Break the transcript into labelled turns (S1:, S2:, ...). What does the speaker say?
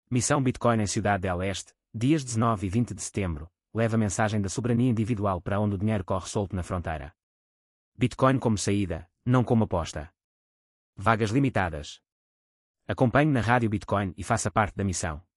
S1: Missão Bitcoin em Ciudad del Este, dias 19 e 20 de setembro, leva a mensagem da soberania individual para onde o dinheiro corre solto na fronteira. Bitcoin como saída, não como aposta. Vagas limitadas. Acompanhe na Rádio Bitcoin e faça parte da missão.